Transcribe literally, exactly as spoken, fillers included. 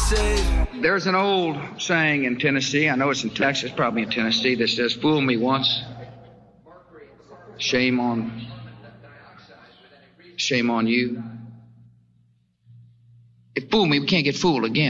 save. There's an old saying in Tennessee, I know it's in Texas, probably in Tennessee, that says, fool me once, shame on, shame on you. If fool me, we can't get fooled again.